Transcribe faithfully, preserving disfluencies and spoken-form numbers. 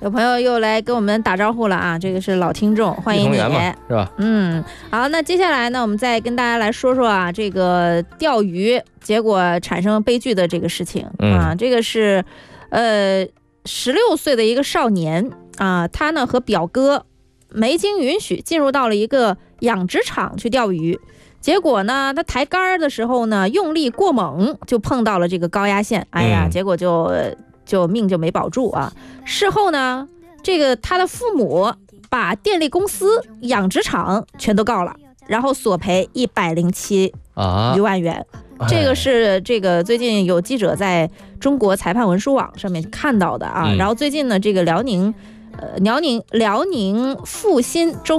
有朋友又来跟我们打招呼了啊，这个是老听众，欢迎你， 是吧？ 嗯，好，那接下来呢，我们再跟大家来说说啊，这个钓鱼结果产生悲剧的这个事情、嗯、啊，这个是呃十六岁的一个少年啊，他呢和表哥没经允许进入到了一个养殖场去钓鱼。结果呢，他抬竿的时候呢，用力过猛，就碰到了这个高压线，哎呀，结果就就命就没保住啊。事后呢，这个他的父母把电力公司、养殖场全都告了，然后索赔一百零七余万元。啊、这个是这个最近有记者在中国裁判文书网上面看到的啊。嗯、然后最近呢，这个辽宁，呃，辽宁辽宁阜新中。